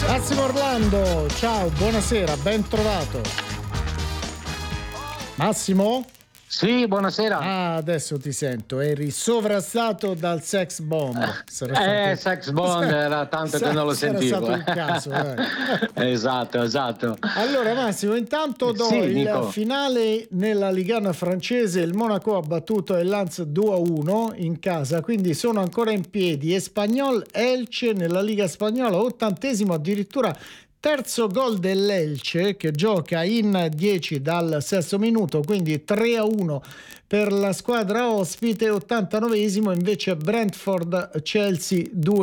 Massimo Orlando, ciao, buonasera, ben trovato. Massimo? Sì, buonasera. Ah, adesso ti sento, eri sovrastato dal sex bomb. Sex bomb era tanto che non lo sentivo. Sarà stato un caso, Esatto. Allora Massimo, intanto do Sì, il Nico. finale nella Ligue 1 francese. Il Monaco ha battuto il Lens 2-1 in casa, quindi sono ancora in piedi. Espanyol Elche nella Liga Spagnola, 80° addirittura. Terzo gol dell'Elche che gioca in 10 dal sesto minuto, quindi 3-1 per la squadra ospite. 89° invece Brentford Chelsea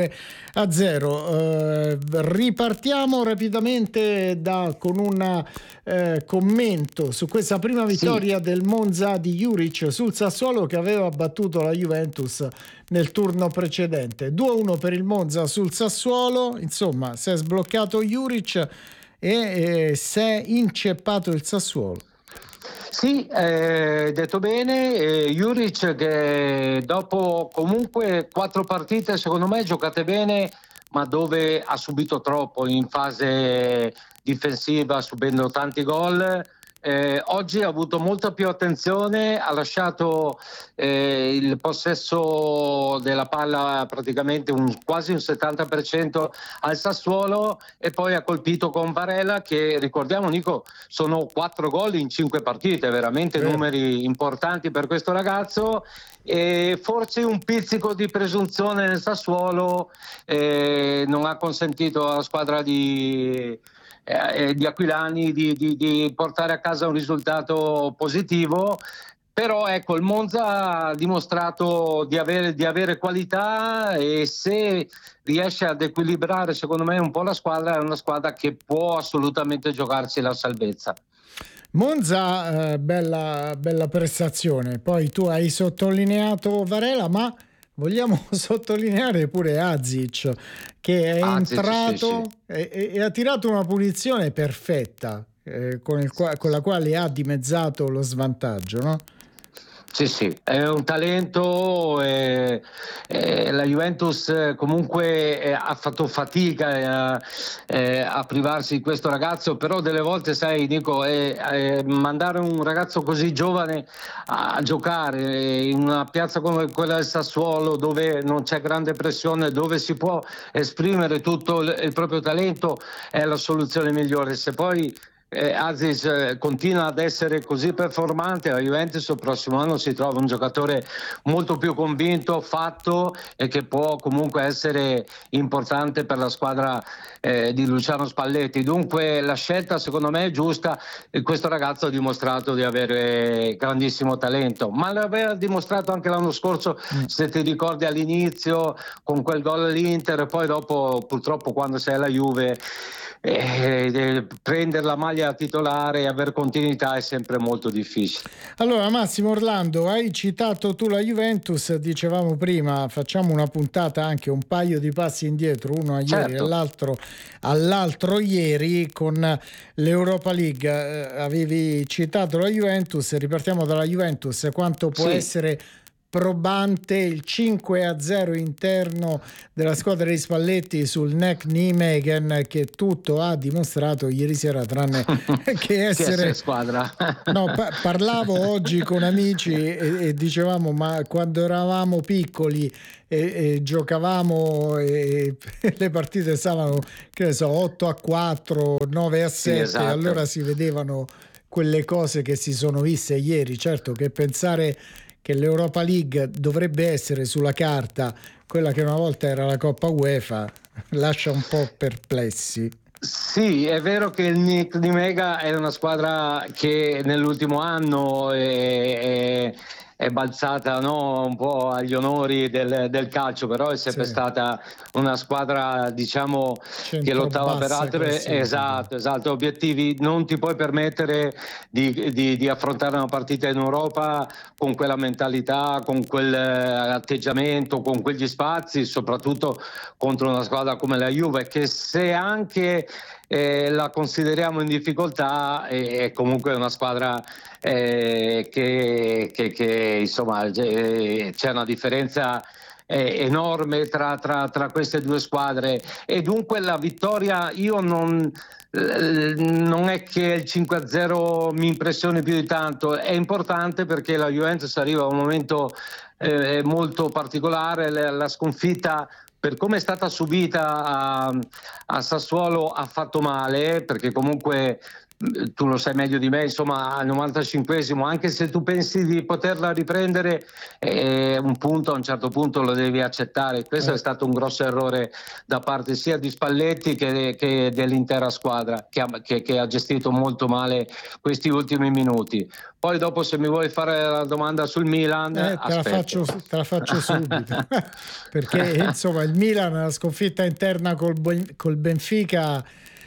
2-0. Ripartiamo rapidamente con un commento su questa prima vittoria del Monza di Juric sul Sassuolo, che aveva battuto la Juventus nel turno precedente. 2-1 per il Monza sul Sassuolo, insomma si è sbloccato Juric e si è inceppato il Sassuolo. Sì, detto bene, Juric che dopo comunque 4 partite secondo me giocate bene, ma dove ha subito troppo in fase difensiva, subendo tanti gol. Oggi ha avuto molta più attenzione, ha lasciato il possesso della palla praticamente quasi un 70% al Sassuolo, e poi ha colpito con Varela, che ricordiamo, Nico, sono 4 gol in 5 partite, veramente numeri importanti per questo ragazzo. E forse un pizzico di presunzione nel Sassuolo non ha consentito alla squadra di Aquilani di portare a casa un risultato positivo. Però ecco, il Monza ha dimostrato di avere qualità, e se riesce ad equilibrare secondo me un po' la squadra, è una squadra che può assolutamente giocarsi la salvezza. Monza, bella prestazione. Poi tu hai sottolineato Varela, ma vogliamo sottolineare pure Azic, che è entrato e ha tirato una punizione perfetta, con la quale ha dimezzato lo svantaggio, no? Sì, è un talento. La Juventus comunque ha fatto fatica a privarsi di questo ragazzo, però delle volte, sai Nico, mandare un ragazzo così giovane a giocare in una piazza come quella del Sassuolo, dove non c'è grande pressione, dove si può esprimere tutto il proprio talento, è la soluzione migliore. Se poi Aziz continua ad essere così performante, la Juventus il prossimo anno si trova un giocatore molto più convinto, fatto, e che può comunque essere importante per la squadra di Luciano Spalletti. Dunque la scelta secondo me è giusta, e questo ragazzo ha dimostrato di avere grandissimo talento, ma l'aveva dimostrato anche l'anno scorso, se ti ricordi, all'inizio con quel gol all'Inter, e poi dopo purtroppo quando sei alla Juve prendere la maglia titolare e avere continuità è sempre molto difficile. Allora Massimo Orlando, hai citato tu la Juventus, dicevamo prima, facciamo una puntata anche un paio di passi indietro, uno a ieri e all'altro ieri con l'Europa League. Avevi citato la Juventus, ripartiamo dalla Juventus. Quanto può essere probante il 5-0 interno della squadra di Spalletti sul NEC Nijmegen, che tutto ha dimostrato ieri sera, tranne che essere squadra. No, parlavo oggi con amici e dicevamo, ma quando eravamo piccoli e giocavamo e le partite stavano, che ne so, 8-4, 9-7, sì, esatto. Allora si vedevano quelle cose che si sono viste ieri. Certo che pensare che l'Europa League dovrebbe essere sulla carta quella che una volta era la Coppa UEFA lascia un po' perplessi. Sì, è vero che il NIC di Mega è una squadra che nell'ultimo anno è balzata, no, un po' agli onori del calcio, però è sempre stata una squadra, diciamo, che lottava per altri esatto, obiettivi. Non ti puoi permettere di affrontare una partita in Europa con quella mentalità, con quell'atteggiamento, con quegli spazi, soprattutto contro una squadra come la Juve, che se anche la consideriamo in difficoltà, è comunque una squadra che insomma c'è una differenza enorme tra queste due squadre, e dunque la vittoria, io non è che il 5-0 mi impressioni più di tanto. È importante perché la Juventus arriva a un momento molto particolare. La sconfitta, per come è stata subita a Sassuolo, ha fatto male, perché comunque tu lo sai meglio di me, insomma, al 95esimo, anche se tu pensi di poterla riprendere, un punto a un certo punto lo devi accettare. Questo è stato un grosso errore da parte sia di Spalletti che dell'intera squadra, che ha gestito molto male questi ultimi minuti. Poi dopo, se mi vuoi fare la domanda sul Milan, te la faccio subito. Perché insomma il Milan, la sconfitta interna col Benfica,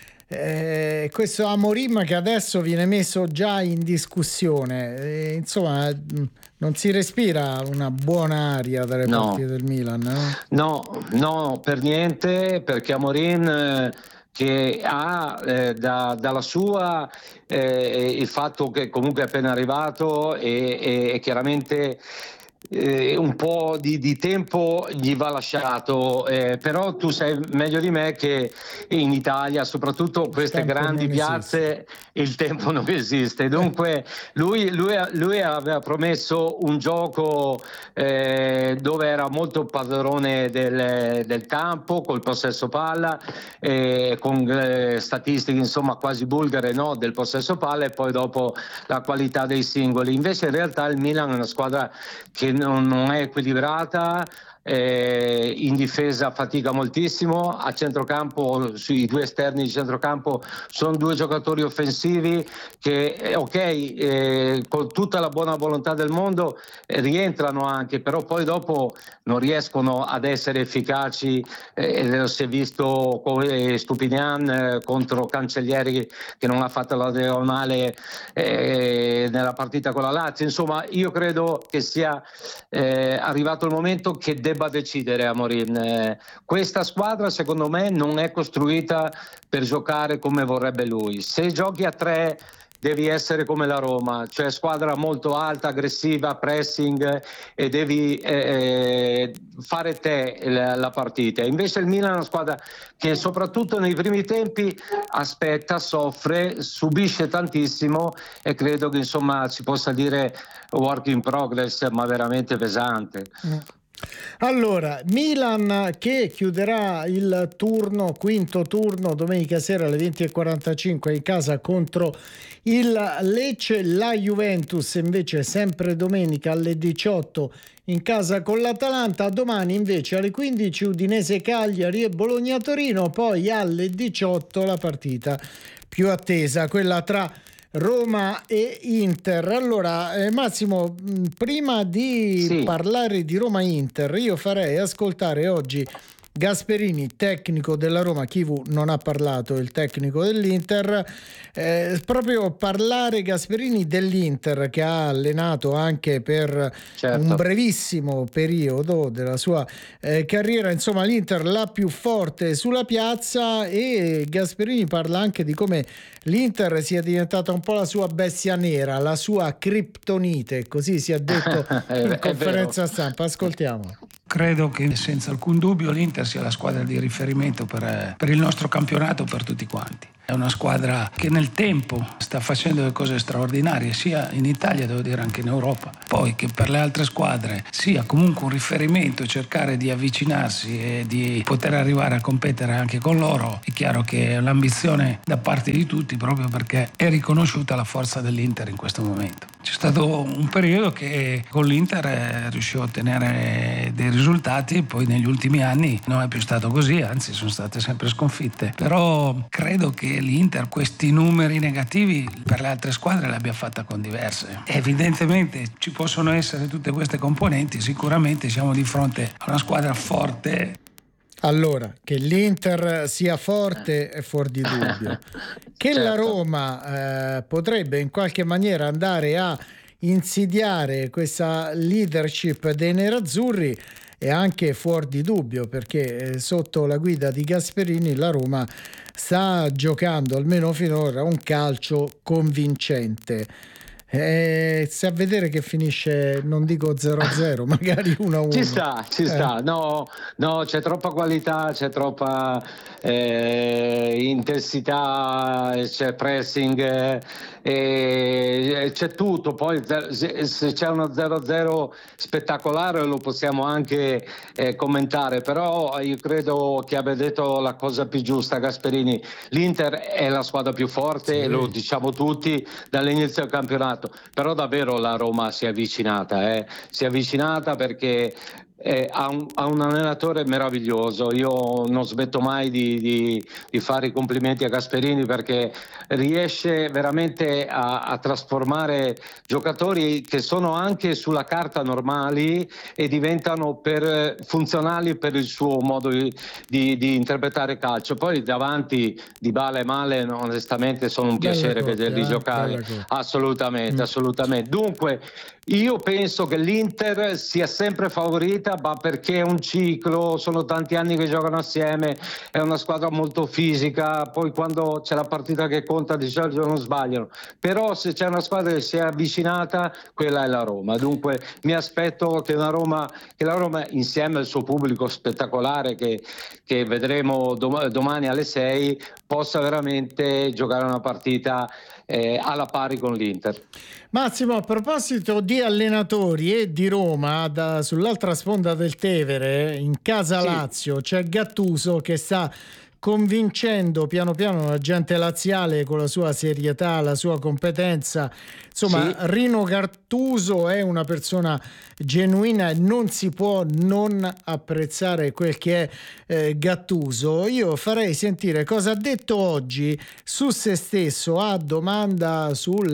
questo Amorim che adesso viene messo già in discussione, insomma non si respira una buona aria dalle partite del Milan, no, per niente, perché Amorim che ha dalla sua il fatto che comunque è appena arrivato e chiaramente un po' di tempo gli va lasciato, però tu sai meglio di me che in Italia, soprattutto queste grandi piazze, il tempo non esiste. Dunque lui aveva promesso un gioco dove era molto padrone del campo, col possesso palla, con statistiche insomma quasi bulgare, no, del possesso palla, e poi dopo la qualità dei singoli. Invece in realtà il Milan è una squadra che non è equilibrata, in difesa fatica moltissimo, a centrocampo, sui due esterni di centrocampo sono due giocatori offensivi che con tutta la buona volontà del mondo rientrano anche, però poi dopo non riescono ad essere efficaci, lo si è visto con Stupinian contro Cancellieri che non ha fatto la diagonale nella partita con la Lazio. Insomma, io credo che sia arrivato il momento che debba decidere Amorim. Questa squadra secondo me non è costruita per giocare come vorrebbe lui. Se giochi a 3 devi essere come la Roma, cioè squadra molto alta, aggressiva, pressing, e devi fare te la partita. Invece il Milan è una squadra che soprattutto nei primi tempi aspetta, soffre, subisce tantissimo, e credo che insomma si possa dire work in progress, ma veramente pesante. Allora, Milan che chiuderà il quinto turno domenica sera alle 20:45 in casa contro il Lecce. La Juventus invece sempre domenica alle 18 in casa con l'Atalanta. Domani invece alle 15 Udinese Cagliari e Bologna Torino. Poi alle 18 la partita più attesa, quella tra Roma e Inter. Allora Massimo, prima di parlare di Roma-Inter, io farei ascoltare oggi Gasperini, tecnico della Roma. Chivu non ha parlato, il tecnico dell'Inter, proprio parlare Gasperini dell'Inter, che ha allenato anche per un brevissimo periodo della sua carriera, insomma l'Inter la più forte sulla piazza, e Gasperini parla anche di come l'Inter sia diventata un po' la sua bestia nera, la sua criptonite, così si è detto in conferenza stampa. Ascoltiamo. Credo che senza alcun dubbio l'Inter sia la squadra di riferimento per il nostro campionato, per tutti quanti. È una squadra che nel tempo sta facendo delle cose straordinarie, sia in Italia, devo dire, anche in Europa. Poi che per le altre squadre sia comunque un riferimento, cercare di avvicinarsi e di poter arrivare a competere anche con loro. È chiaro che è l'ambizione da parte di tutti, proprio perché è riconosciuta la forza dell'Inter in questo momento. C'è stato un periodo che con l'Inter è riuscito a ottenere dei risultati, poi negli ultimi anni non è più stato così, anzi sono state sempre sconfitte. Però credo che l'Inter questi numeri negativi per le altre squadre le abbia fatta con diverse. Evidentemente ci possono essere tutte queste componenti, sicuramente siamo di fronte a una squadra forte. Allora, che l'Inter sia forte è fuori di dubbio. Che la Roma potrebbe in qualche maniera andare a insidiare questa leadership dei nerazzurri è anche fuori di dubbio, perché sotto la guida di Gasperini la Roma sta giocando, almeno finora, un calcio convincente. Se a vedere che finisce, non dico 0-0, magari 1-1. Ci sta. No, c'è troppa qualità, c'è troppa intensità, c'è pressing, c'è tutto. Poi se c'è uno 0-0 spettacolare lo possiamo anche commentare, però io credo che abbia detto la cosa più giusta Gasperini. L'Inter è la squadra più forte, sì. Lo diciamo tutti dall'inizio del campionato, però davvero la Roma si è avvicinata perché ha un allenatore meraviglioso. Io non smetto mai di fare i complimenti a Gasperini, perché riesce veramente a trasformare giocatori che sono anche sulla carta normali e diventano funzionali per il suo modo di interpretare calcio. Poi davanti Dybala e Malen onestamente sono un piacere vederli giocare, assolutamente. Dunque io penso che l'Inter sia sempre favorita, ma perché è un ciclo, sono tanti anni che giocano assieme, è una squadra molto fisica, poi quando c'è la partita che conta di solito non sbagliano, però se c'è una squadra che si è avvicinata, quella è la Roma. Dunque mi aspetto che la Roma insieme al suo pubblico spettacolare che vedremo domani alle 6 possa veramente giocare una partita alla pari con l'Inter. Massimo, a proposito di allenatori e di Roma, sull'altra sponda del Tevere, in casa Lazio, c'è Gattuso che sta convincendo piano piano la gente laziale con la sua serietà, la sua competenza. Insomma, Rino Gattuso è una persona genuina e non si può non apprezzare quel che è Gattuso. Io farei sentire cosa ha detto oggi su se stesso a domanda sul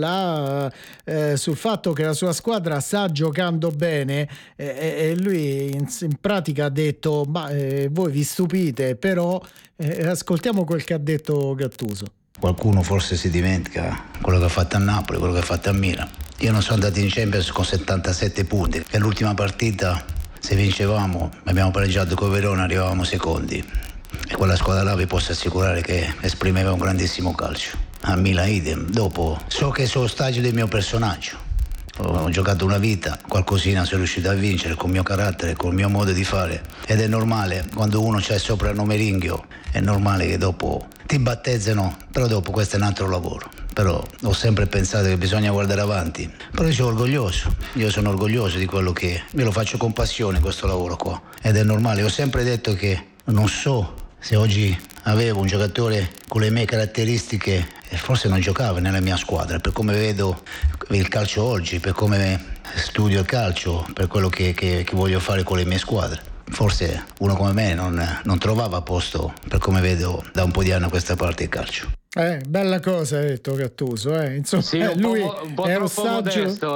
fatto che la sua squadra sta giocando bene, e lui in pratica ha detto voi vi stupite, però ascoltiamo quel che ha detto Gattuso. Qualcuno forse si dimentica quello che ha fatto a Napoli, quello che ha fatto a Milan. Io non sono andato in Champions con 77 punti e l'ultima partita, se vincevamo, abbiamo pareggiato con Verona, arrivavamo secondi, e quella squadra là vi posso assicurare che esprimeva un grandissimo calcio. A Milan idem. Dopo so che sono stagio del mio personaggio, ho giocato una vita, qualcosina sono riuscito a vincere col mio carattere, col mio modo di fare, ed è normale, quando uno c'è sopra il nome Ringhio, è normale che dopo ti battezzano, però dopo questo è un altro lavoro. Però ho sempre pensato che bisogna guardare avanti, però io sono orgoglioso di quello che io lo faccio con passione, questo lavoro qua, ed è normale. Ho sempre detto che non so se oggi avevo un giocatore con le mie caratteristiche e forse non giocava nella mia squadra, per come vedo il calcio oggi, per come studio il calcio, per quello che voglio fare con le mie squadre. Forse uno come me non trovava posto, per come vedo da un po' di anni a questa parte il calcio. Bella cosa ha detto Gattuso, insomma, sì, lui un po' è troppo saggio, modesto,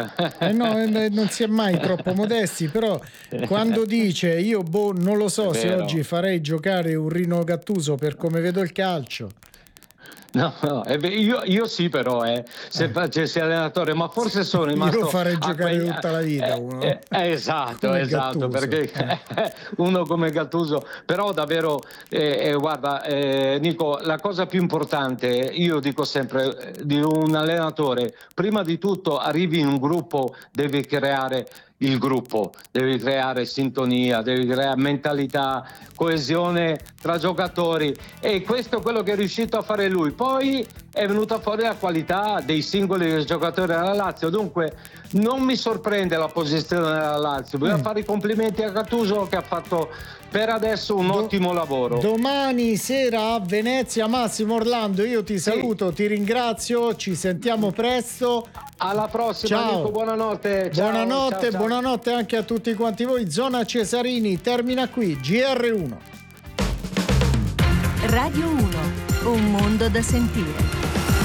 non si è mai troppo modesti, però quando dice io non lo so se oggi farei giocare un Rino Gattuso per come vedo il calcio. No, io sì, però se facessi allenatore, ma forse sono rimasto. Io farei giocare tutta la vita uno. Esatto, Gattuso, perché uno come Gattuso. Però davvero, guarda, Nico, la cosa più importante, io dico sempre, di un allenatore, prima di tutto arrivi in un gruppo, devi creare il gruppo, devi creare sintonia, devi creare mentalità, coesione tra giocatori, e questo è quello che è riuscito a fare lui. Poi è venuta fuori la qualità dei singoli giocatori della Lazio, dunque non mi sorprende la posizione della Lazio. Bisogna fare i complimenti a Gattuso, che ha fatto per adesso un ottimo lavoro. Domani sera a Venezia. Massimo Orlando, io ti saluto, ti ringrazio, ci sentiamo presto. Alla prossima. Ciao. Nico, buonanotte. Ciao, buonanotte anche a tutti quanti voi. Zona Cesarini termina qui. GR1 Radio 1, un mondo da sentire.